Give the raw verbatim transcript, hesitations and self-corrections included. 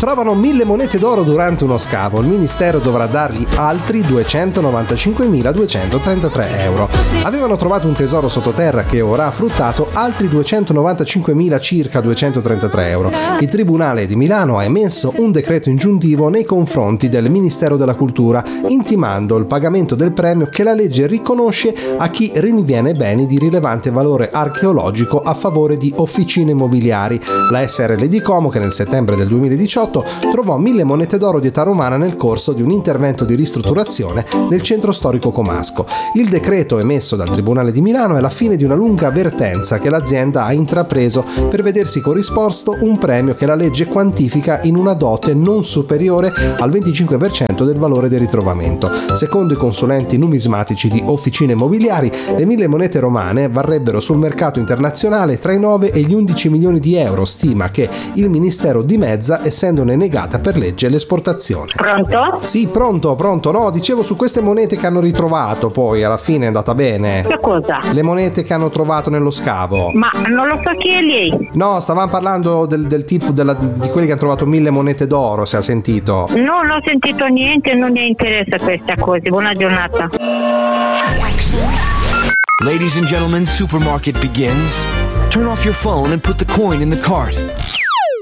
Trovano mille monete d'oro durante uno scavo. Il ministero dovrà dargli altri duecentonovantacinquemiladuecentotrentatré euro. Avevano trovato un tesoro sottoterra che ora ha fruttato altri duecentonovantacinquemila circa duecentotrentatré euro. Il Tribunale di Milano ha emesso un decreto ingiuntivo nei confronti del Ministero della Cultura, intimando il pagamento del premio che la legge riconosce a chi rinviene beni di rilevante valore archeologico a favore di officine immobiliari. La S R L di Como, che nel settembre del duemiladiciotto trovò mille monete d'oro di età romana nel corso di un intervento di ristrutturazione nel centro storico comasco. Il decreto emesso dal Tribunale di Milano è la fine di una lunga vertenza che l'azienda ha intrapreso per vedersi corrisposto un premio che la legge quantifica in una dote non superiore al venticinque per cento del valore del ritrovamento. Secondo i consulenti numismatici di officine immobiliari, le mille monete romane varrebbero sul mercato internazionale tra i nove e gli undici milioni di euro, stima che il Ministero dimezza essendone negata per legge l'esportazione. Pronto? Sì, pronto, pronto. No, dicevo su queste monete che hanno ritrovato, poi alla fine è andata bene. Che cosa? Le monete che hanno trovato nello scavo. Ma non lo so chi è lei. No, stavamo parlando del, del tipo della, di quelli che hanno trovato mille monete d'oro, se ha sentito. No, non ho sentito niente, non mi interessa questa cosa. Buona giornata. Ladies and gentlemen, supermarket begins. Turn off your phone and put the coin in the cart.